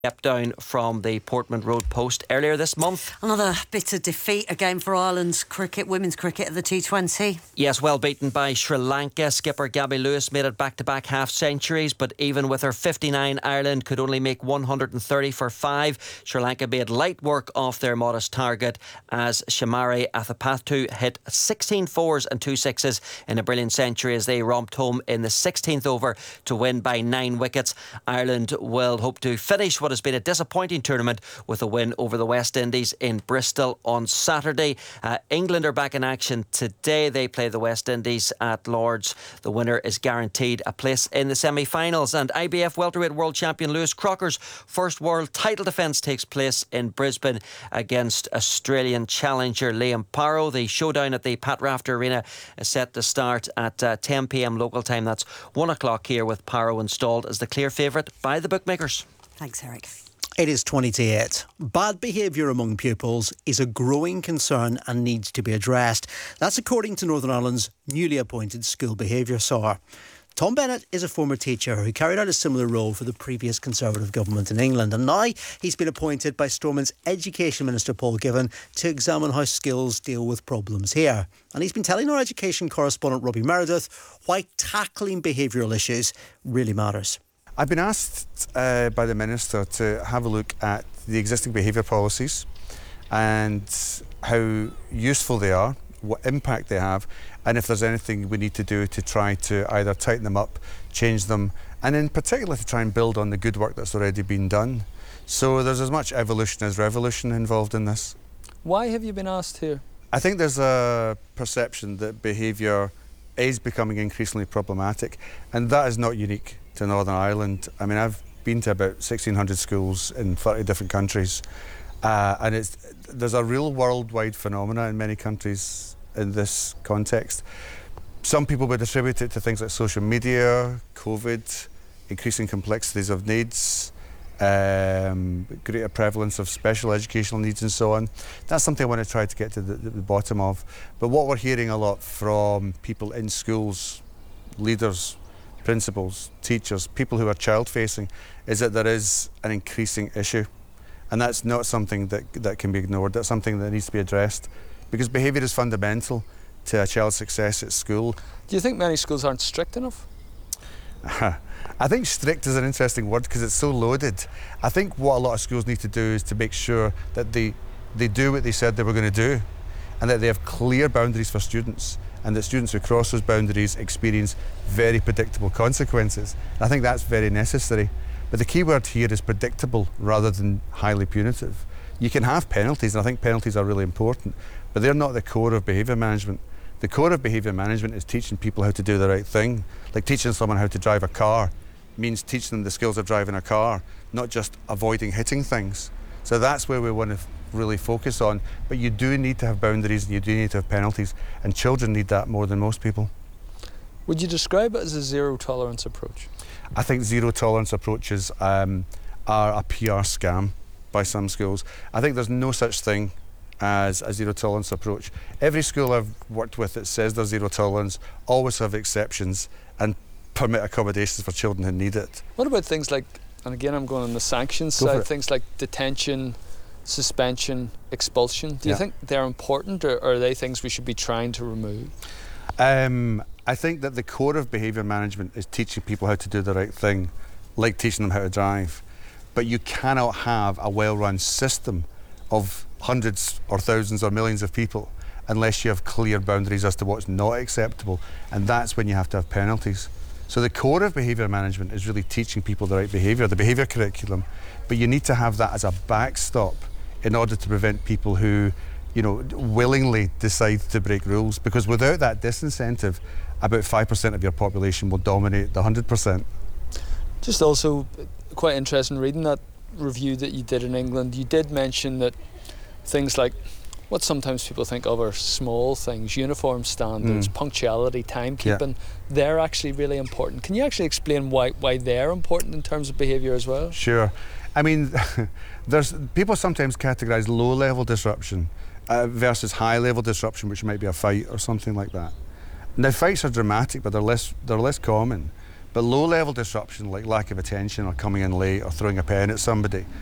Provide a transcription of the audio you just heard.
Step down from the Portman Road Post earlier this month. Another bitter defeat again for Ireland's women's cricket at the T20. Yes, well beaten by Sri Lanka. Skipper Gabby Lewis made it back-to-back half-centuries, but even with her 59, Ireland could only make 130 for 5. Sri Lanka made light work off their modest target as Shamari Athapaththu hit 16 fours and 2 sixes in a brilliant century as they romped home in the 16th over to win by 9 wickets. Ireland will hope to finish what has been a disappointing tournament with a win over the West Indies in Bristol on Saturday. England are back in action today. They play the West Indies at Lord's. The winner is guaranteed a place in the semi-finals. And IBF welterweight world champion Lewis Crocker's first world title defence takes place in Brisbane against Australian challenger Liam Paro. The showdown at the Pat Rafter Arena is set to start at 10 p.m. local time. That's 1 o'clock here, with Paro installed as the clear favourite by the bookmakers. Thanks, Eric. It is 20 to 8. Bad behaviour among pupils is a growing concern and needs to be addressed. That's according to Northern Ireland's newly appointed school behaviour SAR. Tom Bennett is a former teacher who carried out a similar role for the previous Conservative government in England, and now he's been appointed by Stormont's Education Minister Paul Givan to examine how schools deal with problems here. And he's been telling our education correspondent Robbie Meredith why tackling behavioural issues really matters. I've been asked by the Minister to have a look at the existing behaviour policies and how useful they are, what impact they have, and if there's anything we need to do to try to either tighten them up, change them, and in particular to try and build on the good work that's already been done. So there's as much evolution as revolution involved in this. Why have you been asked here? I think there's a perception that behaviour is becoming increasingly problematic, and that is not unique to Northern Ireland. I mean, I've been to about 1,600 schools in 30 different countries, and there's a real worldwide phenomena in many countries in this context. Some people would attribute it to things like social media, COVID, increasing complexities of needs, greater prevalence of special educational needs and so on. That's something I want to try to get to the bottom of. But what we're hearing a lot from people in schools, leaders, principals, teachers, people who are child-facing, is that there is an increasing issue. And that's not something that can be ignored. That's something that needs to be addressed, because behaviour is fundamental to a child's success at school. Do you think many schools aren't strict enough? I think strict is an interesting word because it's so loaded. I think what a lot of schools need to do is to make sure that they do what they said they were going to do, and that they have clear boundaries for students, and that students who cross those boundaries experience very predictable consequences. I think that's very necessary. But the key word here is predictable rather than highly punitive. You can have penalties, and I think penalties are really important, but they're not the core of behaviour management. The core of behaviour management is teaching people how to do the right thing. Like teaching someone how to drive a car means teaching them the skills of driving a car, not just avoiding hitting things. So that's where we want to really focus on. But you do need to have boundaries, and you do need to have penalties, and children need that more than most people. Would you describe it as a zero-tolerance approach? I think zero-tolerance approaches are a PR scam by some schools. I think there's no such thing as a zero-tolerance approach. Every school I've worked with that says they're zero-tolerance always have exceptions and permit accommodations for children who need it. What about things like, and again I'm going on the sanctions side, things like detention, suspension, expulsion? Do you think they're important, or are they things we should be trying to remove? I think that the core of behaviour management is teaching people how to do the right thing, like teaching them how to drive. But you cannot have a well-run system of hundreds or thousands or millions of people unless you have clear boundaries as to what's not acceptable, and that's when you have to have penalties. So the core of behaviour management is really teaching people the right behaviour, the behaviour curriculum, but you need to have that as a backstop in order to prevent people who, willingly decide to break rules, because without that disincentive, about 5% of your population will dominate the 100%. Just also quite interesting reading that review that you did in England. You did mention that things like what sometimes people think of are small things, uniform standards, punctuality, timekeeping, they're actually really important. Can you actually explain why they're important in terms of behaviour as well? Sure. I mean, there's people sometimes categorise low-level disruption versus high-level disruption, which might be a fight or something like that. Now, fights are dramatic, but they're less common. But low-level disruption, like lack of attention or coming in late or throwing a pen at somebody,